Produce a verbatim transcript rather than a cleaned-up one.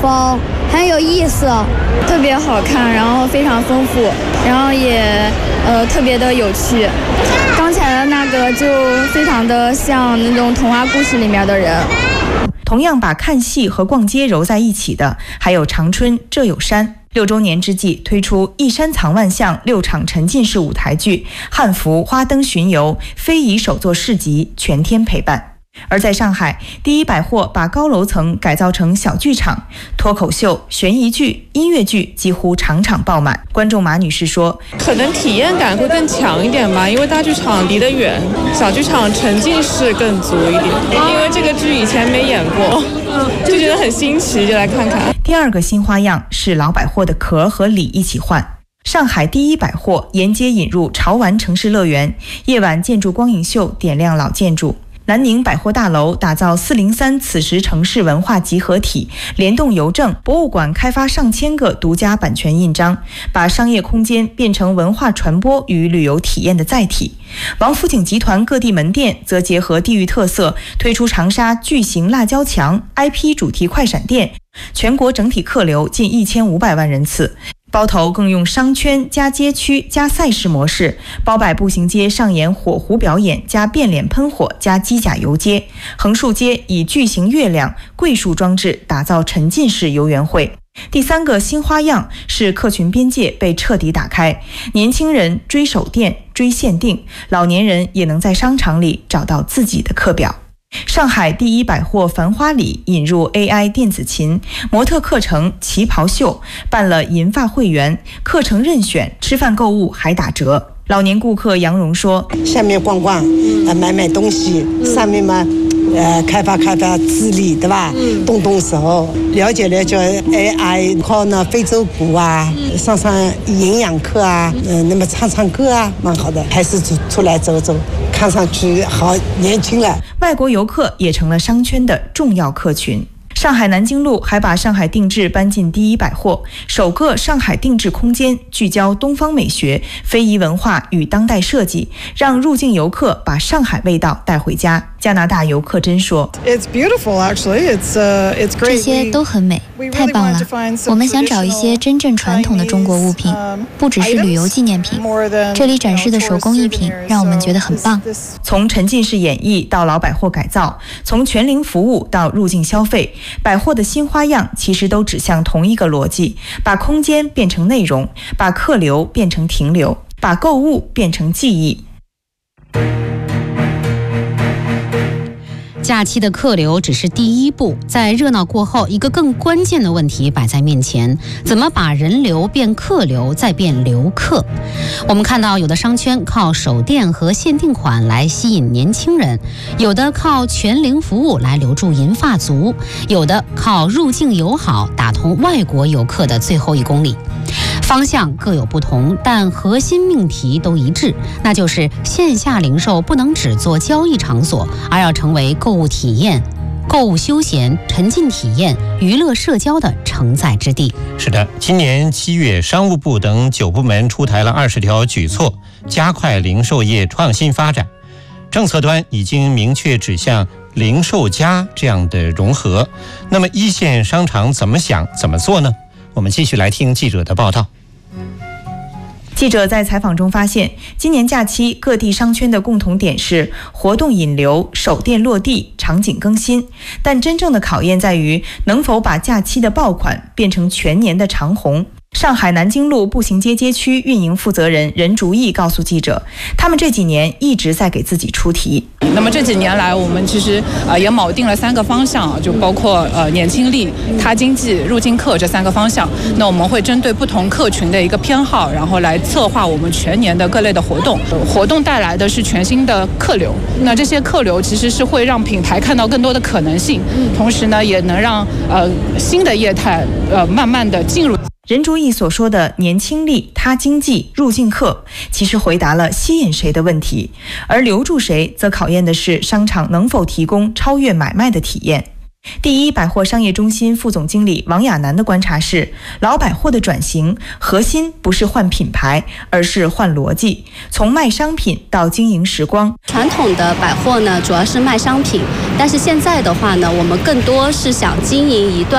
风，很有意思， 特别好看，然后非常丰富，然后也呃特别的有趣。刚才的那个就非常的像那种童话故事里面的人。 同样把看戏和逛街揉在一起的，还有长春浙有山。六周年之际，推出一山藏万象六场沉浸式舞台剧，汉服、花灯巡游、非遗手作市集，全天陪伴。而在上海，第一百货把高楼层改造成小剧场，脱口秀、悬疑剧、音乐剧几乎场场爆满。观众马女士说， 可能体验感会更强一点吧，因为大剧场离得远，小剧场沉浸式更足一点，因为这个剧以前没演过，就觉得很新奇，就来看看。 第二个新花样是老百货的壳和里一起换。上海第一百货沿街引入潮玩城市乐园，夜晚建筑光影秀点亮老建筑。南宁百货大楼打造四零三此时城市文化集合体，联动邮政、博物馆开发上千个独家版权印章，把商业空间变成文化传播与旅游体验的载体。王府井集团各地门店则结合地域特色，推出长沙巨型辣椒墙 I P 主题快闪店，全国整体客流近一千五百万人次。包头更用商圈加街区加赛事模式，包百步行街上演火狐表演加变脸喷火加机甲游街，横竖街以巨型月亮、桂树装置打造沉浸式游园会。第三个新花样是客群边界被彻底打开，年轻人追手店、追限定，老年人也能在商场里找到自己的课表。上海第一百货繁花里引入 A I 电子琴、模特课程、旗袍秀，办了银发会员，课程任选，吃饭购物还打折。老年顾客杨蓉说， 下面逛逛，呃，买买东西，上面嘛呃，开发开发智力，对吧？嗯，动动手，了解了解 A I， 靠那非洲鼓啊，上上营养课啊，嗯、呃，那么唱唱歌啊，蛮好的。还是出出来走走，看上去好年轻了。 外国游客也成了商圈的重要客群。上海南京路还把上海定制搬进第一百货，首个上海定制空间聚焦东方美学、非遗文化与当代设计，让入境游客把上海味道带回家。加拿大游客真说 It's beautiful, actually. It's, uh, it's great. 这些都很美，太棒了。我们想找一些真正传统的中国物品，不只是旅游纪念品。这里展示的手工艺品让我们觉得很棒。 从沉浸式演绎到老百货改造，从全龄服务到入境消费，百货的新花样其实都指向同一个逻辑，把空间变成内容，把客流变成停留，把购物变成记忆。 假期的客流只是第一步，在热闹过后，一个更关键的问题摆在面前：怎么把人流变客流，再变留客？我们看到，有的商圈靠手店和限定款来吸引年轻人，有的靠全龄服务来留住银发族，有的靠入境友好打通外国游客的最后一公里。方向各有不同，但核心命题都一致，那就是线下零售不能只做交易场所，而要成为购物体验、购物休闲、沉浸体验、娱乐社交的承载之地。 是的，今年七月，商务部等九部门出台了二十条举措，加快零售业创新发展。政策端已经明确指向零售加这样的融合，那么一线商场怎么想怎么做呢？我们继续来听记者的报道。 记者在采访中发现，今年假期各地商圈的共同点是活动引流、手店落地、场景更新，但真正的考验在于能否把假期的爆款变成全年的长红。上海南京路步行街街区运营负责人任竹义告诉记者，他们这几年一直在给自己出题。 那么这几年来，我们其实呃也铆定了三个方向，就包括呃年轻力、他经济、入境客这三个方向。那我们会针对不同客群的一个偏好，然后来策划我们全年的各类的活动。活动带来的是全新的客流，那这些客流其实是会让品牌看到更多的可能性，同时呢，也能让呃新的业态呃慢慢的进入。 任竹义所说的年轻力、他经济、入境客，其实回答了吸引谁的问题，而留住谁则考验的是商场能否提供超越买卖的体验。第一百货商业中心副总经理王亚楠的观察是，老百货的转型核心不是换品牌，而是换逻辑，从卖商品到经营时光。 传统的百货呢，主要是卖商品，但是现在的话呢，我们更多是想经营一段